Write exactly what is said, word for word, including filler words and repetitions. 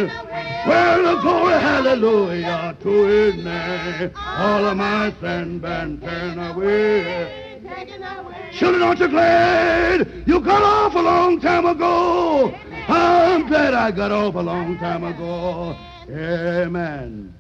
Well, glory, hallelujah to his name. All of my sin been turned away. Children, aren't you glad you got off a long time ago? I'm glad I got off a long time ago. Amen.